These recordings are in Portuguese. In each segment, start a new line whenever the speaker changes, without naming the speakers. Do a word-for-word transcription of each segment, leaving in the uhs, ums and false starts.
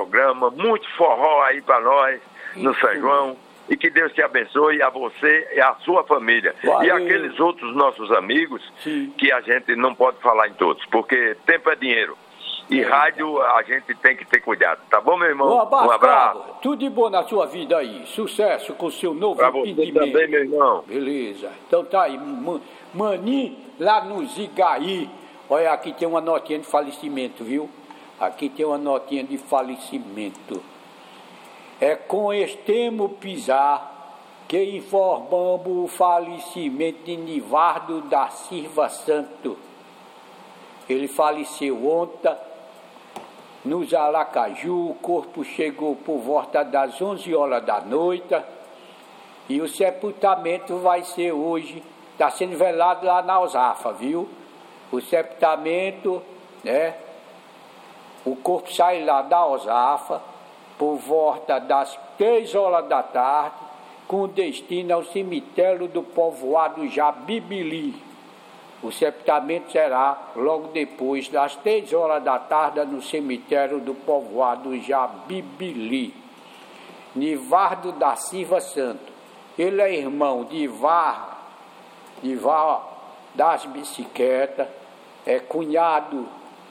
programa, muito forró aí para nós, no São João. E que Deus te abençoe, a você e a sua família. Valeu. E aqueles outros nossos amigos, sim, que a gente não pode falar em todos, porque tempo é dinheiro. E é, rádio a gente tem que ter cuidado. Tá bom, meu irmão?
Um abraço.
Um abraço.
Tudo de bom na sua vida aí. Sucesso com o seu novo
pra você
empreendimento.
Também, meu irmão.
Beleza. Então tá aí. Maninho, lá no Zigaí. Olha, aqui tem uma notinha de falecimento, viu? Aqui tem uma notinha de falecimento. É com extremo pesar que informamos o falecimento de Nivardo da Silva Santo. Ele faleceu ontem nos Aracaju. O corpo chegou por volta das onze horas da noite e o sepultamento vai ser hoje. Está sendo velado lá na Alzafa, viu? O sepultamento, né? O corpo sai lá da Alzafa por volta das três horas da tarde, com destino ao cemitério do povoado Jabibili. O sepultamento será logo depois das três horas da tarde no cemitério do povoado Jabibili. Nivardo da Silva Santo. Ele é irmão de Ivar, de Ivar das Bicicletas, é cunhado,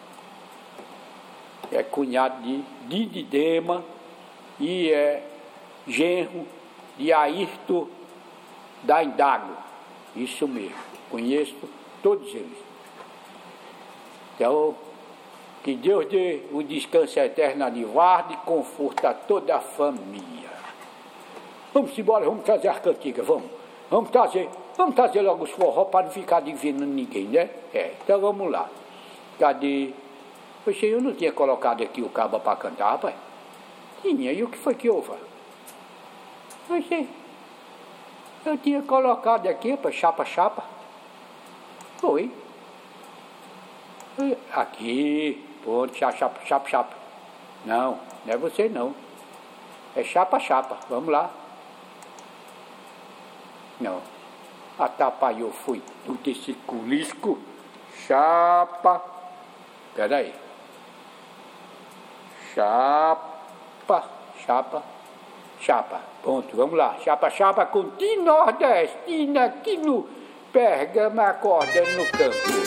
é cunhado de Dididema, e é genro de Ayrton da Indago. Isso mesmo, conheço todos eles. Então, que Deus dê o descanso eterno a Nivardo e conforto a toda a família. Vamos embora, vamos trazer as cantigas, vamos. Vamos trazer, vamos trazer logo os forró para não ficar devendo ninguém, né? É, então vamos lá. Cadê? Poxa, eu não tinha colocado aqui o cabo para cantar, rapaz. Tinha, e o que foi que houve? Poxa, eu tinha colocado aqui para chapa, chapa. Foi. Aqui, ponto, chapa, chapa, chapa. Não, não é você não. É chapa, chapa. Vamos lá. Não. Atrapalhou, foi tudo esse culisco. Chapa. Espera aí. Chapa, chapa, chapa. Ponto, vamos lá. Chapa, chapa com Tim Nordestina aqui no Pergama Acordando no Campo.